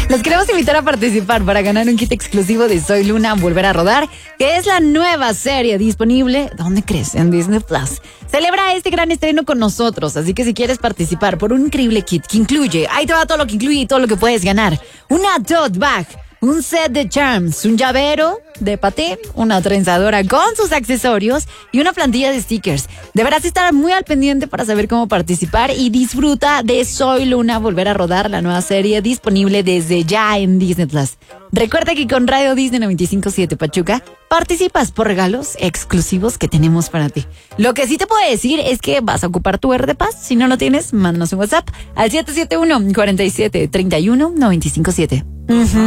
Les queremos invitar a participar para ganar un kit exclusivo de Soy Luna, Volver a Rodar, que es la nueva serie disponible, ¿dónde crees? En Disney Plus. Celebra este gran estreno con nosotros, así que si quieres participar por un increíble kit que incluye, ahí te va todo lo que incluye y todo lo que puedes ganar. Una tote bag, un set de charms, un llavero de paté, una trenzadora con sus accesorios y una plantilla de stickers. Deberás estar muy al pendiente para saber cómo participar y disfruta de Soy Luna, Volver a Rodar, la nueva serie disponible desde ya en Disney Plus. Recuerda que con Radio Disney 95.7 Pachuca participas por regalos exclusivos que tenemos para ti. Lo que sí te puedo decir es que vas a ocupar tu R de Paz. Si no lo tienes, mándanos un WhatsApp al 771-4731-957.